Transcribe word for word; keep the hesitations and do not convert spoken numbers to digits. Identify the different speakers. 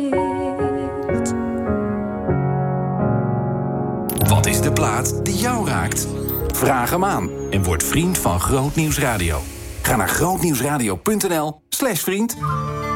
Speaker 1: Wat is de plaat die jou raakt? Vraag hem aan en word vriend van Grootnieuws Radio. Ga naar grootnieuwsradio punt n l slash vriend.